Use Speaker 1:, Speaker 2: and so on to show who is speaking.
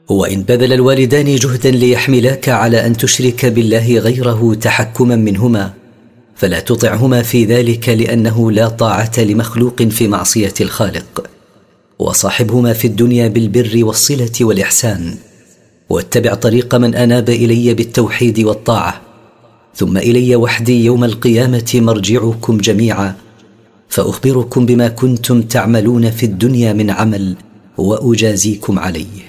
Speaker 1: وإن بذل الوالدان جهدا ليحملاك على أن تشرك بالله غيره تحكما منهما فلا تطعهما في ذلك، لأنه لا طاعة لمخلوق في معصية الخالق. وصاحبهما في الدنيا بالبر والصلة والإحسان، واتبع طريق من أناب إلي بالتوحيد والطاعة، ثم إلي وحدي يوم القيامة مرجعكم جميعا، فأخبركم بما كنتم تعملون في الدنيا من عمل وأجازيكم عليه.